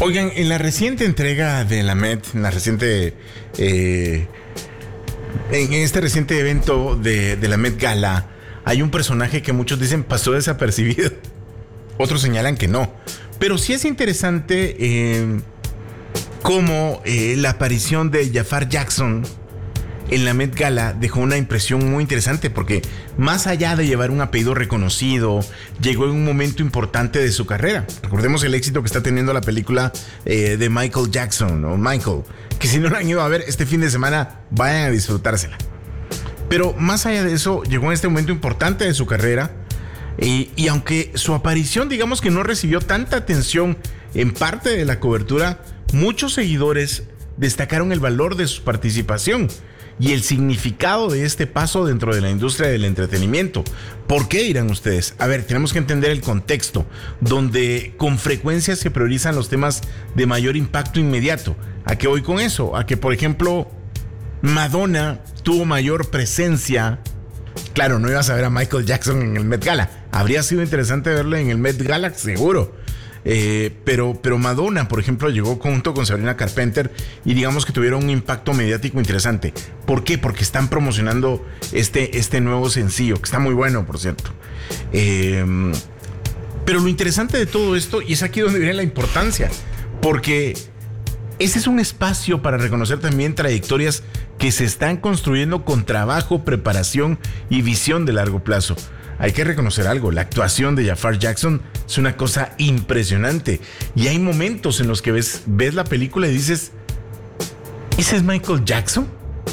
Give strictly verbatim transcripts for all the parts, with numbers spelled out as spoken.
Oigan, en la reciente entrega de la Met, en la reciente, eh, en este reciente evento de, de la Met Gala, hay un personaje que muchos dicen pasó desapercibido. Otros señalan que no. Pero sí es interesante eh, cómo eh, la aparición de Jafar Jackson en la Met Gala dejó una impresión muy interesante, porque más allá de llevar un apellido reconocido, llegó en un momento importante de su carrera. Recordemos el éxito que está teniendo la película eh, de Michael Jackson, o Michael, que si no la han ido a ver este fin de semana, vayan a disfrutársela. Pero más allá de eso, llegó en este momento importante de su carrera, y, y aunque su aparición, digamos que no recibió tanta atención en parte de la cobertura, muchos seguidores destacaron el valor de su participación y el significado de este paso dentro de la industria del entretenimiento. ¿Por qué, dirán ustedes? A ver, tenemos que entender el contexto, donde con frecuencia se priorizan los temas de mayor impacto inmediato. ¿A qué voy con eso? A que, por ejemplo, Madonna tuvo mayor presencia. Claro, no ibas a ver a Michael Jackson en el Met Gala. Habría sido interesante verlo en el Met Gala, seguro. Eh, pero, pero Madonna, por ejemplo, llegó junto con Sabrina Carpenter y digamos que tuvieron un impacto mediático interesante. ¿Por qué? Porque están promocionando este, este nuevo sencillo, que está muy bueno, por cierto. Eh, pero lo interesante de todo esto, y es aquí donde viene la importancia, porque ese es un espacio para reconocer también trayectorias que se están construyendo con trabajo, preparación y visión de largo plazo. Hay que reconocer algo, la actuación de Jafar Jackson es una cosa impresionante. Y hay momentos en los que ves, ves la película y dices, ¿ese es Michael Jackson?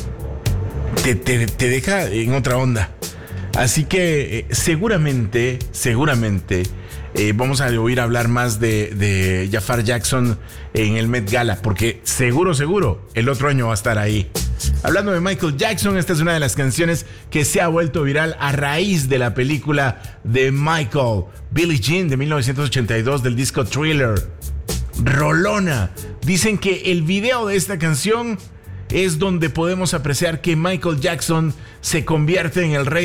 Te, te, te deja en otra onda. Así que eh, seguramente, seguramente eh, vamos a oír hablar más de, de Jafar Jackson en el Met Gala, porque seguro, seguro, el otro año va a estar ahí. Hablando de Michael Jackson, esta es una de las canciones que se ha vuelto viral a raíz de la película de Michael, Billie Jean, de mil novecientos ochenta y dos, del disco Thriller. Rolona. Dicen que el video de esta canción es donde podemos apreciar que Michael Jackson se convierte en el rey